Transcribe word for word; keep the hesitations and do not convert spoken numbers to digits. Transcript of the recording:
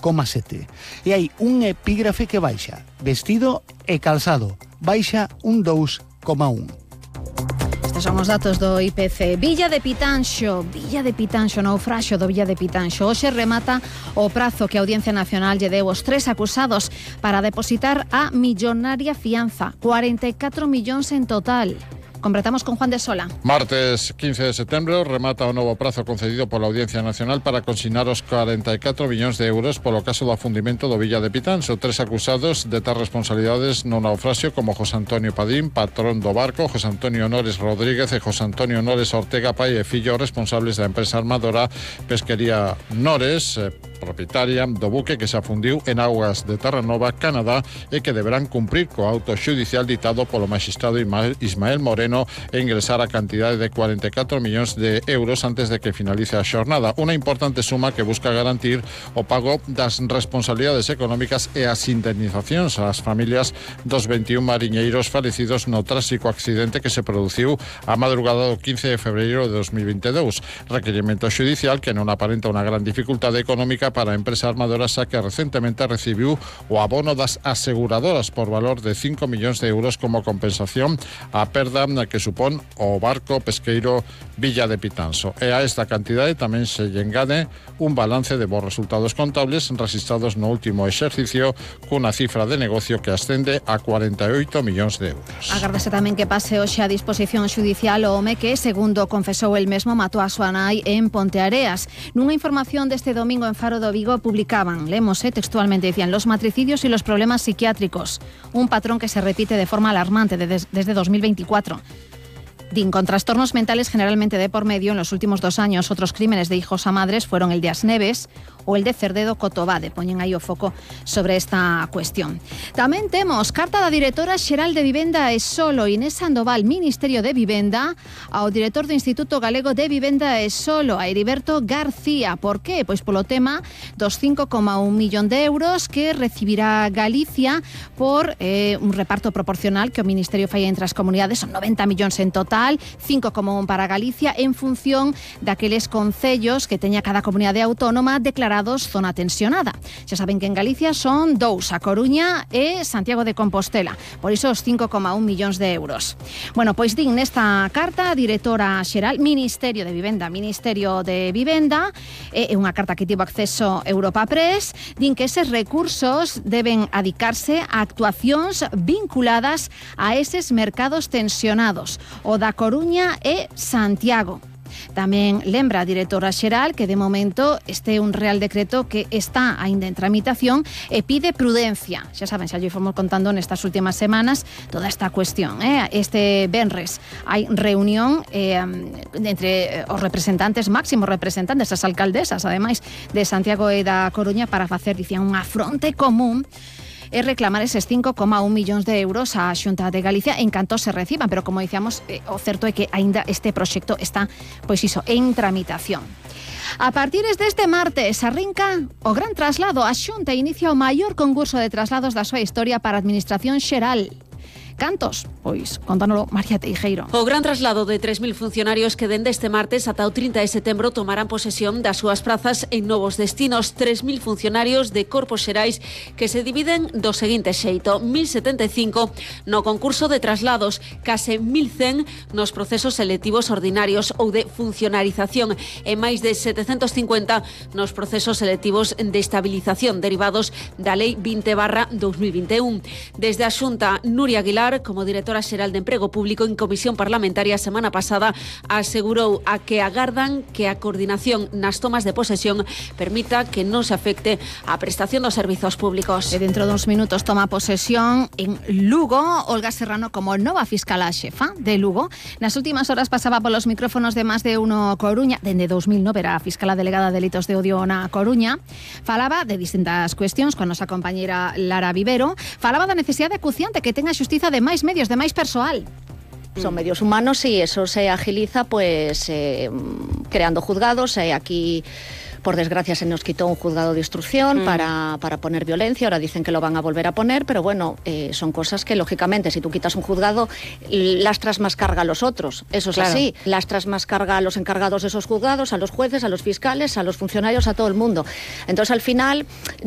coma sete. E hai un epígrafe que baixa, vestido e calzado, baixa un dous coma un. Estes son os datos do I P C. Villa de Pitanxo, Villa de Pitanxo, naufraxio do Villa de Pitanxo. Hoxe remata o prazo que a Audiencia Nacional lle deu os tres acusados para depositar a millonaria fianza, cuarenta e catro millóns en total. Completamos con Juan de Sola. Martes quince de setembro remata o novo prazo concedido pola Audiencia Nacional para consignar os cuarenta e catro millóns de euros polo caso do afundimento do Villa de Pitanxo. Tres acusados de tal responsabilidades no naufraxio como José Antonio Padín, patrón do barco, José Antonio Nores Rodríguez e José Antonio Nores Ortega, pai e fillo, responsables da empresa armadora Pesquería Nores, eh, propietaria do buque que se afundiu en augas de Terranova, Canadá, e que deberán cumprir co auto xudicial ditado polo magistrado Ismael Moreno e ingresar a cantidade de cuarenta e catro millóns de euros antes de que finalice a xornada. Unha importante suma que busca garantir o pago das responsabilidades económicas e as indemnizacións ás familias dos veintiún mariñeiros falecidos no tráxico accidente que se produciu a madrugada do quince de febreiro de dos mil vinte e dous. Requirimento xudicial que non aparenta unha gran dificultade económica para a empresa armadora, xa que recentemente recibiu o abono das aseguradoras por valor de cinco millóns de euros como compensación á perda que supón o barco pesqueiro Villa de Pitanxo. E a esta cantidade tamén se lle engade un balance de bons resultados contables registrados no último exercicio cunha cifra de negocio que ascende a cuarenta e oito millóns de euros. Agárdase tamén que pase hoxe a disposición xudicial o home que, segundo confesou el mesmo, matou a súa nai en Ponteareas. Nunha información deste domingo en Faro do Vigo publicaban, lemos eh, textualmente, decían, los matricidios y los problemas psiquiátricos, un patrón que se repite de forma alarmante desde, desde dos mil veinticuatro. Din, con trastornos mentales generalmente de por medio, en los últimos dos años otros crímenes de hijos a madres fueron el de As Neves o el de Cerdedo Cotobade. Poñen aí o foco sobre esta cuestión. Tamén temos carta da directora xeral de Vivenda e Solo, Inés Sandoval, Ministerio de Vivenda, ao director do Instituto Galego de Vivenda e Solo, a Heriberto García. Por qué? Pois polo tema dos cinco coma un millón de euros que recibirá Galicia por eh, un reparto proporcional que o Ministerio fai entre as comunidades, son noventa millóns en total, cinco coma un para Galicia, en función daqueles concellos que teña cada comunidade autónoma declarados zona tensionada. Xa saben que en Galicia son dous, a Coruña e Santiago de Compostela, por iso os cinco coma un millóns de euros. Bueno, pois din nesta carta a directora xeral, Ministerio de Vivenda, Ministerio de Vivenda, é unha carta que tivo acceso Europa Press, din que eses recursos deben adicarse a actuacións vinculadas a eses mercados tensionados, o da Coruña e Santiago. Tamén lembra a directora xeral que de momento este é un real decreto que está aínda en tramitación e pide prudencia. Xa saben, xa lle fomos contando nestas últimas semanas toda esta cuestión. Eh? Este venres hai reunión eh, entre os representantes, máximos representantes, as alcaldesas, ademais de Santiago e da Coruña, para facer, dicían, unha fronte común e reclamar eses cinco coma un millóns de euros á Xunta de Galicia en canto se reciban, pero como dicíamos, eh, o certo é que aínda este proxecto está, pois iso, en tramitación. A partir deste martes arrinca o gran traslado. A Xunta inicia o maior concurso de traslados da súa historia para a Administración Xeral. Cantos? Pois contánolo María Teijeiro. O gran traslado de tres mil funcionarios que dende este martes ata o trinta de setembro tomarán posesión das súas prazas en novos destinos. tres mil funcionarios de corpos xerais que se dividen do seguinte xeito: mil setenta e cinco no concurso de traslados, case mil cen nos procesos selectivos ordinarios ou de funcionarización e máis de setecentos cincuenta nos procesos selectivos de estabilización derivados da Lei vinte barra dos mil vinte e un. Desde a Xunta, Nuria Aguilar, como directora xeral de Emprego Público, en comisión parlamentaria a semana pasada, asegurou a que agardan que a coordinación nas tomas de posesión permita que non se afecte a prestación dos servizos públicos. E dentro duns minutos toma posesión en Lugo Olga Serrano como nova fiscala xefa de Lugo. Nas últimas horas pasaba polos micrófonos de Más de Uno Coruña, dende dos mil nove era a fiscala delegada de delitos de odio na Coruña. Falaba de distintas cuestións coa nosa compañeira Lara Vivero. Falaba da necesidade acuciante que ten a xustiza de máis medios, de máis persoal. Son medios humanos y eso se agiliza pues eh, creando juzgados. Eh, aquí, por desgracia, se nos quitó un juzgado de instrucción mm. para, para poner violencia. Ahora dicen que lo van a volver a poner, pero bueno, eh, son cosas que, lógicamente, si tú quitas un juzgado, lastras más carga a los otros. Eso es claro. Así. Lastras más carga a los encargados de esos juzgados, a los jueces, a los fiscales, a los funcionarios, a todo el mundo. Entonces, al final...